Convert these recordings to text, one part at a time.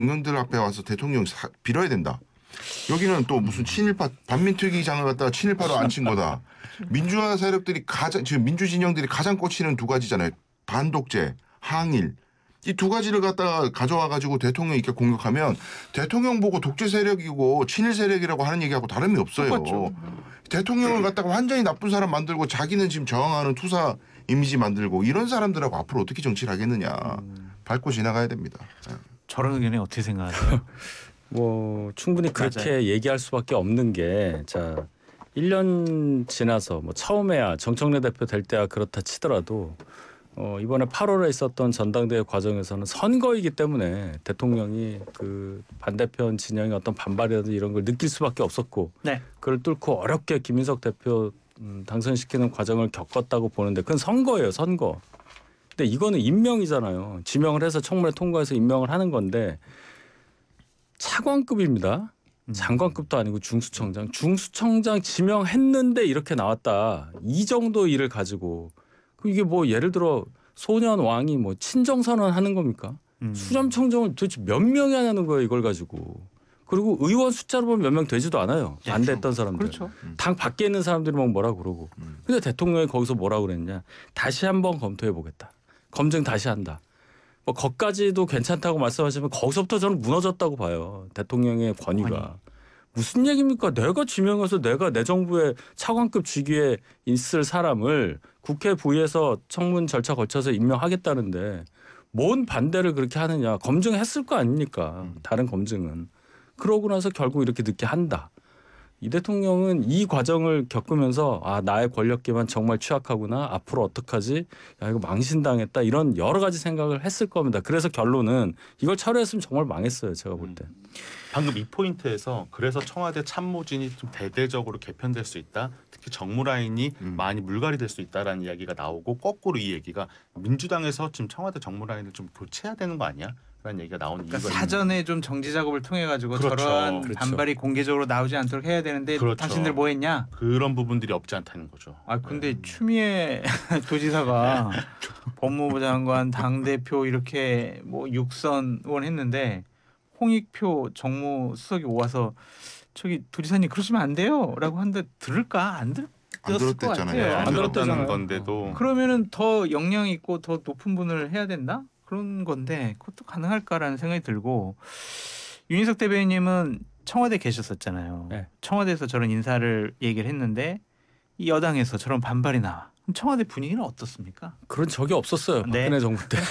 국민들 앞에 와서 대통령 빌어야 된다. 여기는 또 무슨 친일파 반민특위장을 갖다가 친일파로 앉힌 거다. 민주화 세력들이 지금 민주 진영들이 가장 꽂히는 두 가지잖아요. 반독재, 항일. 이 두 가지를 갖다가 가져와 가지고 대통령 이렇게 공격하면 대통령 보고 독재 세력이고 친일 세력이라고 하는 얘기하고 다름이 없어요. 똑같죠. 대통령을 갖다가 완전히 나쁜 사람 만들고 자기는 지금 저항하는 투사 이미지 만들고 이런 사람들하고 앞으로 어떻게 정치를 하겠느냐. 밟고 지나가야 됩니다. 저런 의견에 어떻게 생각하세요? 뭐 충분히 그렇게 맞아요. 얘기할 수밖에 없는 게 자 1년 지나서 뭐 처음에야 정청래 대표 될 때야 그렇다 치더라도 이번에 8월에 있었던 전당대회 과정에서는 선거이기 때문에 대통령이 그 반대편 진영의 어떤 반발이라든지 이런 걸 느낄 수밖에 없었고 네. 그걸 뚫고 어렵게 김인석 대표 당선시키는 과정을 겪었다고 보는데 그건 선거예요, 선거. 근데 이거는 임명이잖아요. 지명을 해서 청문회 통과해서 임명을 하는 건데 차관급입니다. 장관급도 아니고 중수청장. 중수청장 지명했는데 이렇게 나왔다. 이 정도 일을 가지고 이게 뭐 예를 들어 소년 왕이 뭐 친정선언 하는 겁니까? 수렴청정을 도대체 몇 명이 하냐는 거예요. 이걸 가지고. 그리고 의원 숫자로 보면 몇 명 되지도 않아요. 반대했던 사람들. 그렇죠. 당 밖에 있는 사람들이 막 뭐라 그러고. 근데 대통령이 거기서 뭐라 그랬냐. 다시 한번 검토해 보겠다. 검증 다시 한다. 뭐 거기까지도 괜찮다고 말씀하시면 거기서부터 저는 무너졌다고 봐요. 대통령의 권위가. 무슨 얘기입니까? 내가 지명해서 내가 내 정부의 차관급 직위에 있을 사람을 국회 부의에서 청문 절차 거쳐서 임명하겠다는데 뭔 반대를 그렇게 하느냐. 검증했을 거 아닙니까? 다른 검증은. 그러고 나서 결국 이렇게 늦게 한다. 이 대통령은 이 과정을 겪으면서 아 나의 권력기만 정말 취약하구나. 앞으로 어떡하지? 야 이거 망신당했다. 이런 여러 가지 생각을 했을 겁니다. 그래서 결론은 이걸 철회했으면 정말 망했어요. 제가 볼 때. 방금 이 포인트에서 그래서 청와대 참모진이 좀 대대적으로 개편될 수 있다. 특히 정무 라인이 많이 물갈이 될 수 있다라는 이야기가 나오고 거꾸로 이 얘기가 민주당에서 지금 청와대 정무 라인을 좀 교체해야 되는 거 아니야? 라는 얘기가 나오는 그러니까 이유가 사전에 좀 정지 작업을 통해 가지고 그렇죠. 저런 그렇죠. 반발이 공개적으로 나오지 않도록 해야 되는데 그렇죠. 당신들 뭐 했냐? 그런 부분들이 없지 않다는 거죠. 아 근데 추미애 도지사가 법무부 장관 당대표 이렇게 뭐 6선 의원 했는데 홍익표 정무수석이 와서 저기 도지사님 그러시면 안 돼요라고 하는데 들을까 안 들었을 것 들었댔잖아요. 같아요. 안 안 들었다는 들었다잖아요. 건데도 그러면은 더 역량 있고 더 높은 분을 해야 된다 그런 건데 그것도 가능할까라는 생각이 들고 윤희석 대변인님은 청와대 계셨었잖아요. 네. 청와대에서 저런 인사를 얘기를 했는데 이 여당에서 저런 반발이 나와. 그럼 청와대 분위기는 어떻습니까? 그런 적이 없었어요. 네. 박근혜 정부 때.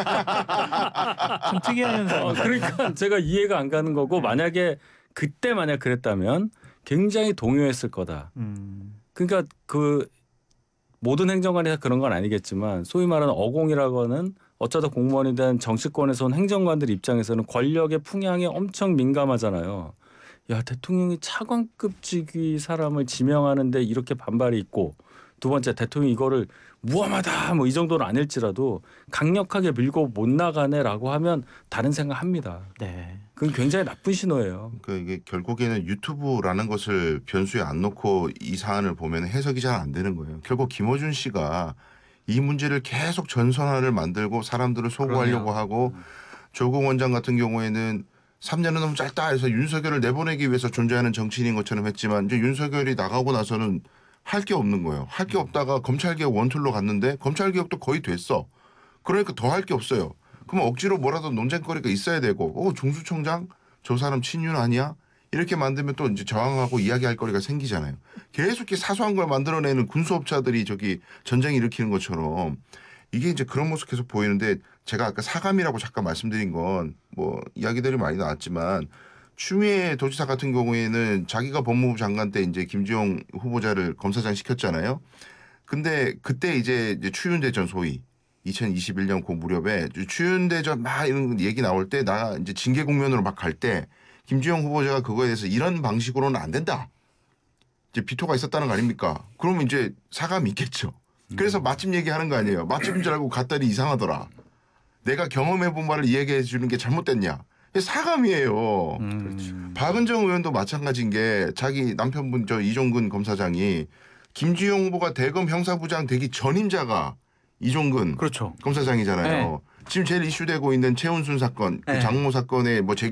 좀 특이한 현상. 그러니까 제가 이해가 안 가는 거고 만약에 그때 만약 그랬다면 굉장히 동요했을 거다. 그러니까 그 모든 행정관이 다 그런 건 아니겠지만 소위 말하는 어공이라고 하는 어쩌다 공무원이 된 정치권에서 온 행정관들 입장에서는 권력의 풍향에 엄청 민감하잖아요. 야 대통령이 차관급 직위 사람을 지명하는데 이렇게 반발이 있고 두 번째 대통령이 이거를 무엄하다 뭐 이 정도는 아닐지라도 강력하게 밀고 못 나가네라고 하면 다른 생각합니다. 네. 그건 굉장히 나쁜 신호예요. 그러니까 이게 결국에는 유튜브라는 것을 변수에 안 놓고 이 사안을 보면 해석이 잘 안 되는 거예요. 결국 김어준 씨가 이 문제를 계속 전선화를 만들고 사람들을 소구하려고 그러네요. 하고 조국 원장 같은 경우에는 3년은 너무 짧다 해서 윤석열을 내보내기 위해서 존재하는 정치인인 것처럼 했지만 이제 윤석열이 나가고 나서는 할 게 없는 거예요. 할 게 없다가 검찰개혁 원툴로 갔는데 검찰개혁도 거의 됐어. 그러니까 더 할 게 없어요. 그럼 억지로 뭐라도 논쟁거리가 있어야 되고 중수청장 저 사람 친윤 아니야? 이렇게 만들면 또 이제 저항하고 이야기할 거리가 생기잖아요. 계속 이렇게 사소한 걸 만들어내는 군수업자들이 저기 전쟁 일으키는 것처럼 이게 이제 그런 모습 계속 보이는데 제가 아까 사감이라고 잠깐 말씀드린 건 뭐 이야기들이 많이 나왔지만 추미애 도지사 같은 경우에는 자기가 법무부 장관 때 이제 김지용 후보자를 검사장 시켰잖아요. 근데 그때 이제 추윤대전 소위 2021년 그 무렵에 추윤대전 막 이런 얘기 나올 때 나 이제 징계 국면으로 막 갈 때 김지용 후보자가 그거에 대해서 이런 방식으로는 안 된다. 이제 비토가 있었다는 거 아닙니까? 그러면 이제 사감이 있겠죠. 그래서 맛집 얘기하는 거 아니에요. 맛집인 줄 알고 갔더니 이상하더라. 내가 경험해본 말을 이야기해 주는 게 잘못됐냐. 사감이에요. 박은정 의원도 마찬가지인 게 자기 남편분 저 이종근 검사장이 김지용 후보가 대검 형사부장 되기 전임자가 이종근 그렇죠. 검사장이잖아요. 지금 제일 이슈되고 있는 최은순 사건, 그 네. 장모 사건의 뭐